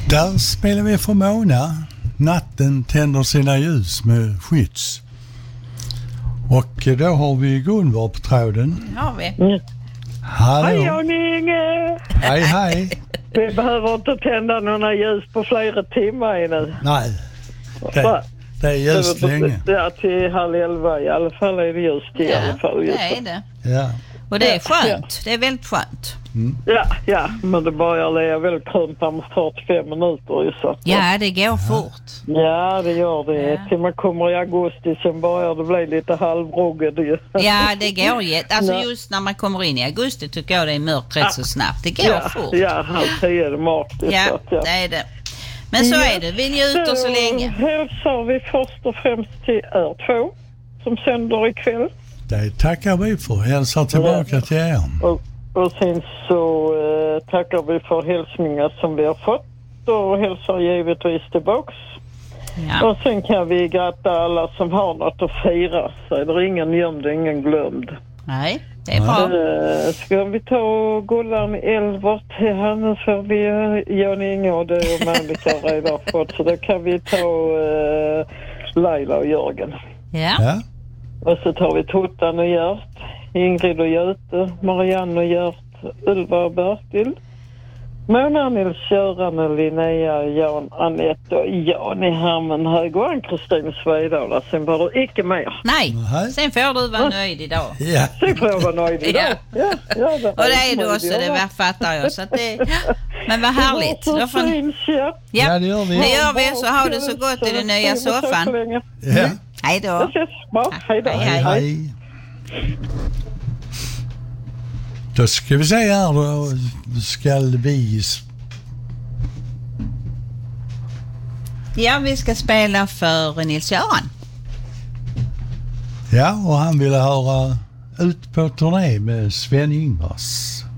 Där spelar vi för Mona. Natten tänder sina ljus med skydds. Och då har vi Gunvor på tråden. Har vi. Hallå. Hej Jan-Inge! Hej, hej. Vi behöver inte tända några ljus på flera timmar nu. Nej, det är ljust länge. Ja, till 10:30 i alla fall är det ljust i alla fall. Det är det. Ja. Och det är skönt. Det är väldigt skönt. Ja, men det börjar lägga väl krympa med 45 minuter ju så. Ja, det går fort. Ja, det gör det. Ja. Till man kommer i augusti sen börjar det bli lite halvrugged ju. Ja, det går alltså just när man kommer in i augusti tycker jag det är mörkt rätt så snabbt. Det går fort. Ja, 9:30 är det mörkt. Ja, det är det. Men så är det. Vi njuter så länge. Hälsar vi först och främst till R2 som sänder ikväll. Det tackar vi för. Hälsar tillbaka till er. Och sen så tackar vi för hälsningar som vi har fått och hälsar givetvis tillbaks. Ja. Och sen kan vi gratta alla som har något att fira. Så är det ingen gömd, ingen glömd. Nej, det är bra. Ska vi ta Gullan Elvert till henne så vi Jan-Inge och det och Malika redan fått. Så då kan vi ta Laila och Jörgen. Ja. Och så tar vi Tottan och Gert, Ingrid och Göte, Marianne och Gert, Ulva och Bertil, Mona, Nils, Göran och Linnea, Jan, Anette och Jan i Hammenhög och Ann-Kristin Svedala. Sen var det icke mer. Nej, sen får du vara nöjd idag. Ja. Sen får jag vara nöjd idag. Ja, och det är du också, det fattar jag. Så att det, men vad härligt. Det det gör vi. Det gör vi, så har det så gott i den nya soffan. Ja. Hej då. Hej då. Hej. Då ska vi se här, då ska vi... Ja, vi ska spela för Nils-Göran. Ja, och han ville höra Ut på turné med Sven Ingvars.